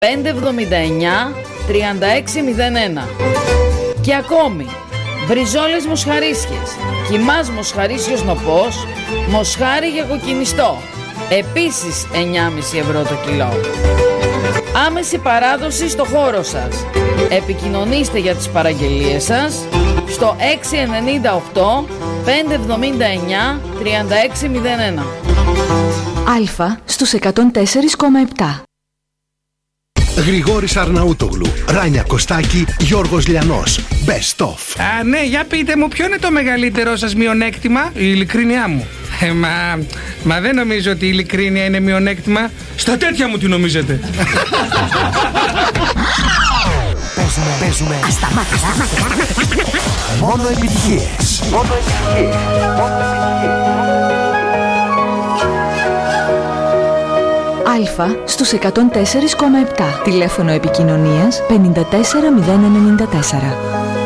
579 3601. Και ακόμη, μπριζόλες μοσχαρίσιες, κιμάς μοσχαρίσιος νοπός, μοσχάρι για κοκκινιστό, επίσης 9,5 ευρώ το κιλό. Άμεση παράδοση στο χώρο σας. Επικοινωνήστε για τις παραγγελίες σας στο 698 579 3601. Αλφα στους 104,7. Γρηγόρης Αρναούτογλου, Ράνια Κωστάκη, Γιώργος Λιανός. Best of. Α, ναι, για πείτε μου, ποιο είναι το μεγαλύτερό σας μειονέκτημα? Η ειλικρίνειά μου. Μα δεν νομίζω ότι η ειλικρίνεια είναι μειονέκτημα. Στα τέτοια μου τι νομίζετε? Παίζουμε ασταμάτητα. Μόνο επιτυχίες. Αλφα στους 104,7. Τηλέφωνο επικοινωνίας 54094.